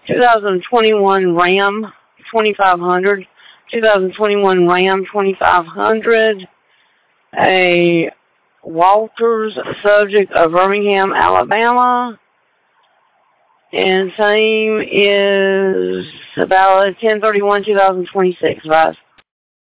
2021 Ram 2500, 2021 Ram 2500, a Walters, subject of Birmingham, Alabama, and same is about 10/31/2026, guys.